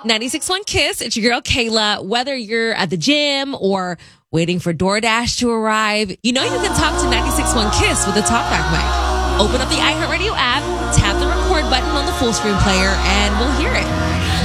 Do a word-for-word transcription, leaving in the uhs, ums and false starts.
ninety-six point one Kiss. It's your girl, Kayla. Whether you're at the gym or waiting for DoorDash to arrive, you know you can talk to ninety-six point one Kiss with a talkback mic. Open up the iHeartRadio app, tap the record button on the full screen player, and we'll hear it.